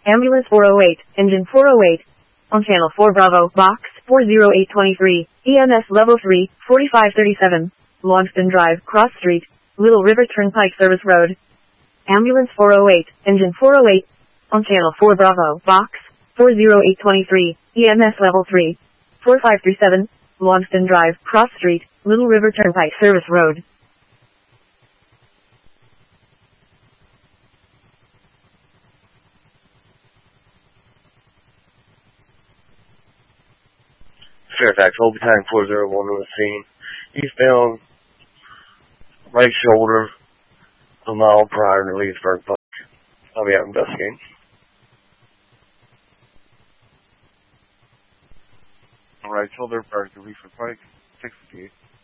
Ambulance 408, Engine 408. On Channel 4 Bravo, Box 40823, EMS Level 3, 4537. Longston Drive, Cross Street, Little River Turnpike Service Road. Ambulance 408, Engine 408. On Channel 4 Bravo, Box 40823, EMS Level 3, 4537. Longston Drive, Cross Street, Little River Turnpike Service Road. Fairfax, Hope Battalion 401 on the scene. Eastbound, right shoulder, a mile prior to Leesburg Pike. I'll be out investigating. Right shoulder prior to Leesburg Pike, 68.